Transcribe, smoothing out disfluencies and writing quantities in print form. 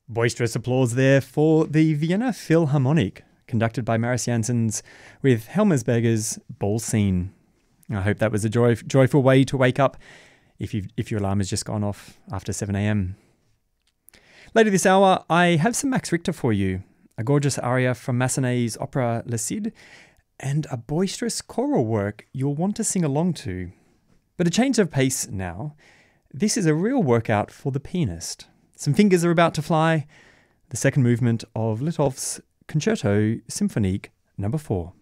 Boisterous applause there for the Vienna Philharmonic, conducted by Marius Jansons with Helmersberger's Ball Scene. I hope that was a joyful way to wake up if your alarm has just gone off after 7 a.m. Later this hour, I have some Max Richter for you, a gorgeous aria from Massenet's opera Le Cid, and a boisterous choral work you'll want to sing along to. But a change of pace now. This is a real workout for the pianist. Some fingers are about to fly. The second movement of Litov's Concerto Symphonique No. 4.